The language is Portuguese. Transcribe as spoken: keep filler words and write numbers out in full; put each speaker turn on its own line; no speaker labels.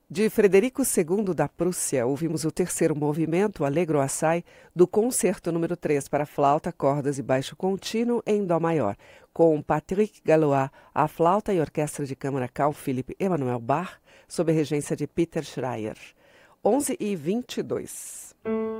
De Frederico segundo da Prússia, ouvimos o terceiro movimento, Allegro assai, do Concerto número três para flauta, cordas e baixo contínuo em dó maior, com Patrick Gallois, à flauta e orquestra de câmara Carl Philipp Emanuel Bach, sob a regência de Peter Schreier. onze e vinte e dois.